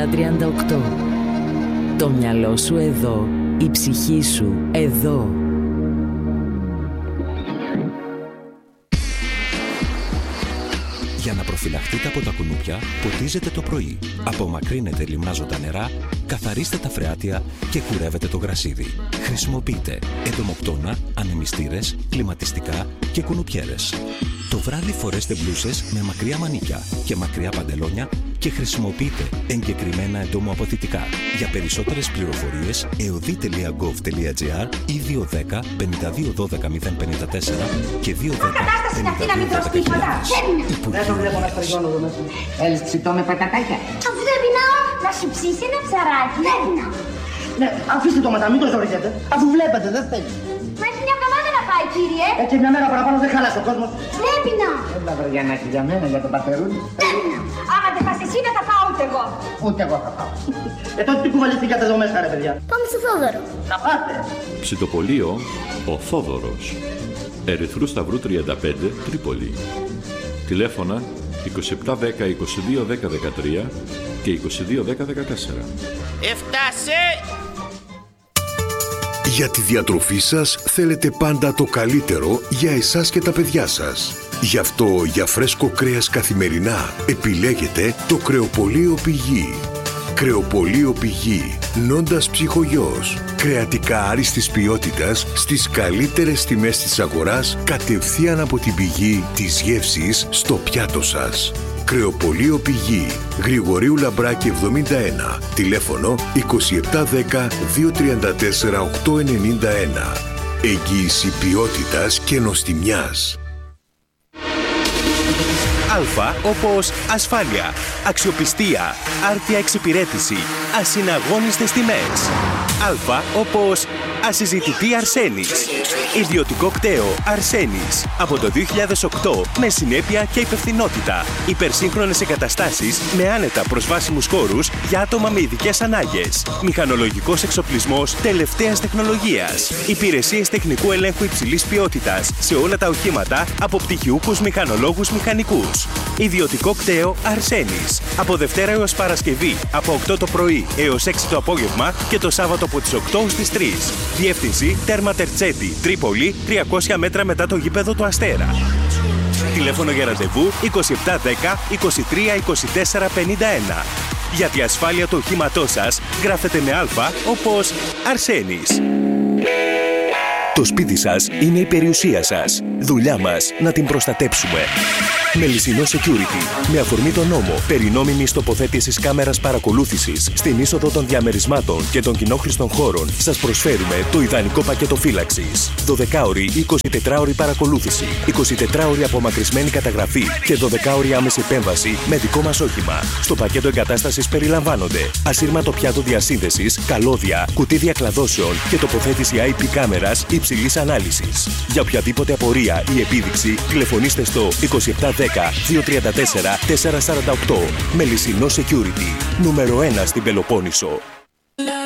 3938. Το μυαλό σου εδώ, η ψυχή σου εδώ. Για να προφυλαχτείτε από τα κουνούπια, ποτίζετε το πρωί. Απομακρύνετε λιμνάζοντα νερά, καθαρίστε τα φρεάτια και κουρεύετε το γρασίδι. Χρησιμοποιείτε εντομοκτώνα, ανεμιστήρες, κλιματιστικά και κουνουπιέρες. Το βράδυ φορέστε μπλούσες με μακριά μανίκια και μακριά παντελόνια και χρησιμοποιείτε εγκεκριμένα εντομοαποθητικά. Για περισσότερες πληροφορίες, eodi.gov.gr ή 210 52 12 054 και 210 52 12 054. Δεν το βλέπω να στριγώνω εδώ μέσα. Θέλεις ψητό με πατατάκια? Αφού δεν πεινάω, να σου ψήσει ένα ψαράκι. Δεν πεινάω. Ναι, αφήστε το μετά, μην το ζοριζέτε. Αφού βλέπετε, δεν θέλει. Μα έχει μια εβδομάδα να πάει, κύριε. Έτσι μια μέρα παραπάνω δεν χαλάσει ο κόσμος. Δεν πεινάω. Έλα βρε Γιαννάκη, για μένα, για τον πατερούλη. Δεν πεινάω. Άμα δεν πας εσύ, δεν θα πάω ούτε εγώ. Ούτε εγώ θα πάω. Τότε τι κουβαληθήκατε εδώ μέσα, ρε παιδιά? Πάμε στο Θόδωρο. Να πάτε. Ψητοπολείο ο Θόδωρος. Ερυθρού Σταυρού 35, Τρίπολη. Τηλέφωνα 2710 2210 13 και 2210 14. Έφτασε! Για τη διατροφή σας θέλετε πάντα το καλύτερο για εσάς και τα παιδιά σας. Γι' αυτό για φρέσκο κρέας καθημερινά επιλέγετε το Κρεοπωλείο Πηγή. Κρεοπωλείο Πηγή, Νόντας Ψυχογιός. Κρεατικά άριστης ποιότητας στις καλύτερες τιμές της αγοράς, κατευθείαν από την πηγή της γεύσης στο πιάτο σας. Κρεοπωλείο Πηγή, Γρηγορίου Λαμπράκη 71, τηλέφωνο 2710 234 891. Εγγύηση ποιότητας και νοστιμιάς. Α όπως ασφάλεια, αξιοπιστία, άρτια εξυπηρέτηση, ασυναγώνιστες τιμές. Α όπως ασυζητητή Αρσένης. Ιδιωτικό κτέο Αρσένης. Από το 2008 με συνέπεια και υπευθυνότητα. Υπερσύγχρονες εγκαταστάσεις με άνετα προσβάσιμους χώρους για άτομα με ειδικές ανάγκες. Μηχανολογικός εξοπλισμός τελευταίας τεχνολογίας. Υπηρεσίες τεχνικού ελέγχου υψηλής ποιότητας σε όλα τα οχήματα από πτυχιούχους μηχανολόγους μηχανικούς. Ιδιωτικό κτέο Αρσένης. Από Δευτέρα έως Παρασκευή από 8 το πρωί έως 6 το απόγευμα και το Σάββατο από τις 8 στις 3. Διεύθυνση Τέρμα Τερτσέτη, Τρίπολη, 300 μέτρα μετά το γήπεδο του Αστέρα. Τηλέφωνο για ραντεβού 2710 23 24 51. Για τη ασφάλεια του οχήματός σας γράφετε με Α όπως Αρσένης. Το σπίτι σας είναι η περιουσία σας. Δουλειά μας να την προστατέψουμε. Μελισσινό Security. Με αφορμή τον νόμο περί νόμιμης τοποθέτησης κάμερας παρακολούθησης στην είσοδο των διαμερισμάτων και των κοινόχρηστων χώρων, σας προσφέρουμε το ιδανικό πακέτο φύλαξης. 12ωρη ή 24ωρη παρακολούθηση, 24ωρη απομακρυσμένη καταγραφή και 12ωρη άμεση επέμβαση με δικό μας όχημα. Στο πακέτο εγκατάστασης περιλαμβάνονται ασύρματο πιάτο διασύνδεσης, καλώδια, κουτί διακλαδώσεων και τοποθέτηση IP κάμερας υψηλής ανάλυσης. Για οποιαδήποτε απορία ή επίδειξη, τηλεφωνήστε στο 2710 234 448. Μελισσινό Security. Νούμερο 1 στην Πελοπόννησο.